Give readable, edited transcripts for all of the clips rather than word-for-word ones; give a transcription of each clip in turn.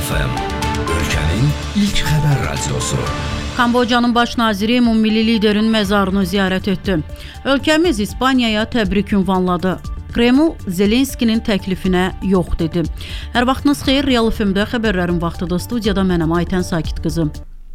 Real FM, ölkənin ilk xəbər radiosu. Kambocanın baş naziri ümummilli liderin məzarını ziyarət etdi. Ölkəmiz İspaniyaya təbrik ünvanladı. Kreml Zelenskinin təklifinə yox dedi. Hər vaxtınız xeyir, Real FM-də xəbərlərin vaxtıdır. Studiyada mənəm Aytən Sakit qızım.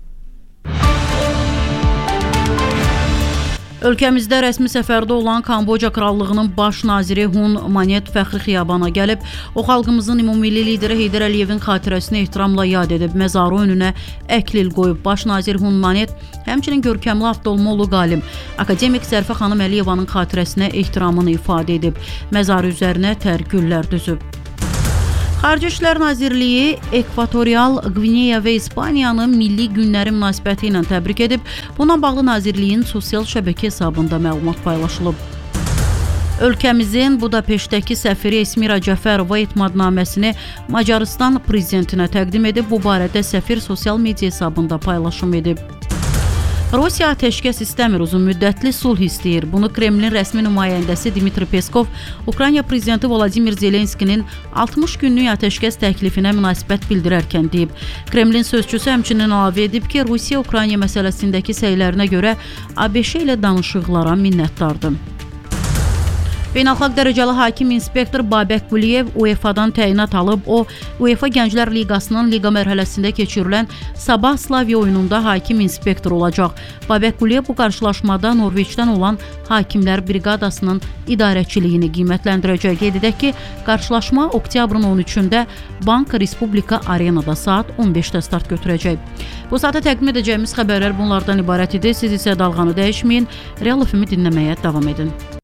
Ölkəmizdə rəsmi səfərdə olan Kamboca Krallığının baş naziri Hun Manet fəxri xiyabana gəlib, o xalqımızın ümummilli lideri Heydər Əliyevin xatirəsini ehtiramla yad edib, məzarı önünə əklil qoyub. Baş nazir Hun Manet həmçinin görkəmli Avtomoğlu Qalim, akademik Zərfə xanım Əliyevanın xatirəsinə ehtiramını ifadə edib, məzarı üzərinə tər güllər düzüb. Xarici İşlər Nazirliyi Ekvatorial Qvineya və İspaniyanı milli günləri münasibəti ilə təbrik edib. Buna bağlı Nazirliyin sosial şəbəkə hesabında məlumat paylaşılıb. Ölkəmizin Budapeştdəki səfiri Esmira Cəfərova etimadnaməsini Macarıstan prezidentinə təqdim edib. Bu barədə səfir sosial media hesabında paylaşım edib. Rusiya atəşkəs istəmir, uzun müddətli sulh istəyir. Bunu Kremlin rəsmi nümayəndəsi Dmitri Peskov Ukrayna prezidenti Vladimir Zelenskinin 60 günlük atəşkəs təklifinə münasibət bildirərkən deyib. Kremlin sözçüsü həmçinin əlavə edib ki, Rusiya Ukrayna məsələsindəki səylərinə görə ABŞ ilə danışıqlara minnətdardır. Beynəlxalq dərəcəli hakim inspektor Babək Quliyev UEFA-dan təyinat alıb. O, UEFA Gənclər Liqasının liqa mərhələsində keçirilən Sabah Slavia oyununda hakim inspektor olacaq. Babək Quliyev bu qarşılaşmada Norveçdən olan Hakimlər Briqadasının idarəçiliyini qiymətləndirəcək. Qeyd edək ki, qarşılaşma oktyabrın 13-də Bank Respublika Arenada saat 15-də start götürəcək. Bu saata təqdim edəcəyimiz xəbərlər bunlardan ibarət idi. Siz isə dalğanı dəyişməyin, Real FM-i dinləməyə davam edin.